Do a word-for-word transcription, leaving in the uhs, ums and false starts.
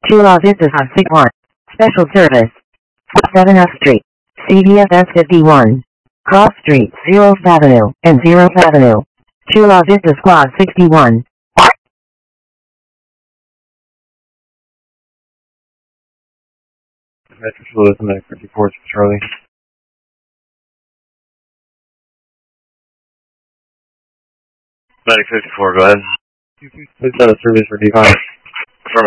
Chula Vista sixty-one. Special service. seven F Street. C V F S fifty-one. Cross Street, zeroth Avenue, and zeroth Avenue. Chula Vista Squad sixty-one. Metro Louis, Medic fifty-four, Charlie. Medic fifty-four, go ahead. Please send a service for D five.